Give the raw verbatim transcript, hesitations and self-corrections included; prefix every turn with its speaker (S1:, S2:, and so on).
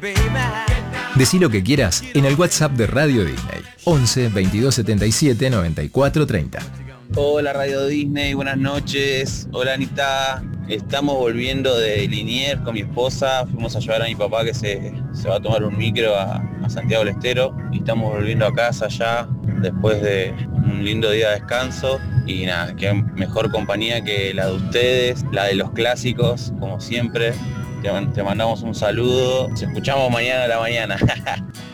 S1: Decí lo que quieras en el WhatsApp de Radio Disney. once veintidós setenta y siete noventa y cuatro treinta.
S2: Hola Radio Disney, buenas noches. Hola Anita. Estamos volviendo de Liniers con mi esposa. Fuimos a llevar a mi papá que se, se va a tomar un micro a, a Santiago del Estero. Y estamos volviendo a casa ya después de un lindo día de descanso. Y nada, qué mejor compañía que la de ustedes, la de los clásicos, como siempre. Te, te mandamos un saludo. Nos escuchamos mañana a la mañana.